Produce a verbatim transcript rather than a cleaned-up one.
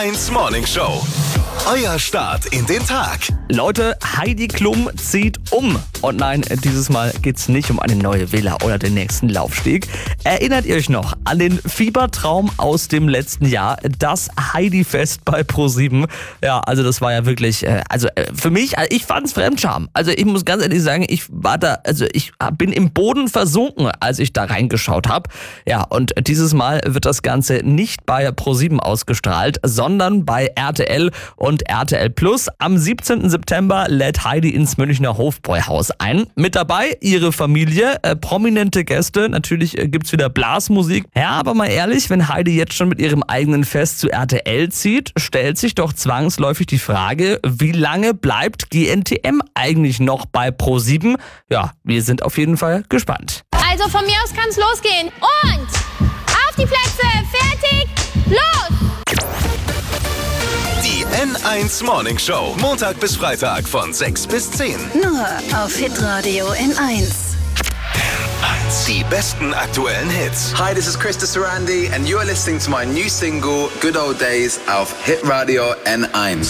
eins Morning Show. Euer Start in den Tag. Leute, Heidi Klum zieht um. Und nein, dieses Mal geht's nicht um eine neue Villa oder den nächsten Laufsteg. Erinnert ihr euch noch an den Fiebertraum aus dem letzten Jahr? Das Heidi-Fest bei ProSieben. Ja, also das war ja wirklich, äh, also äh, für mich, also ich fand's Fremdscham. Also ich muss ganz ehrlich sagen, ich war da, also ich bin im Boden versunken, als ich da reingeschaut habe. Ja, und dieses Mal wird das Ganze nicht bei ProSieben ausgestrahlt, sondern bei R T L und R T L Plus. Am siebzehnten September lädt Heidi ins Münchner Hofbräuhaus ein. Mit dabei ihre Familie, äh, prominente Gäste. Natürlich äh, gibt's wieder Blasmusik. Ja, aber mal ehrlich, wenn Heidi jetzt schon mit ihrem eigenen Fest zu R T L zieht, stellt sich doch zwangsläufig die Frage, wie lange bleibt G N T M eigentlich noch bei ProSieben? Ja, wir sind auf jeden Fall gespannt. Also von mir aus kann's losgehen. Und auf die Plätze, fertig, los! Die N eins Morning Show. Montag bis Freitag von sechs bis zehn. Nur auf Hitradio N eins. Die besten aktuellen Hits. Hi, this is Krista Sarandi and you are listening to my new single Good Old Days auf Hitradio N eins.